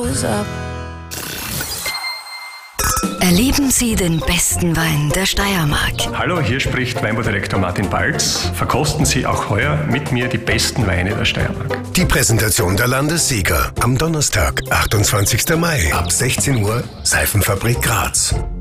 goes up. Erleben Sie den besten Wein der Steiermark. Hallo, hier spricht Weinbaudirektor Martin Balz. Verkosten Sie auch heuer mit mir die besten Weine der Steiermark. Die Präsentation der Landessieger am Donnerstag, 28. Mai ab 16 Uhr, Seifenfabrik Graz.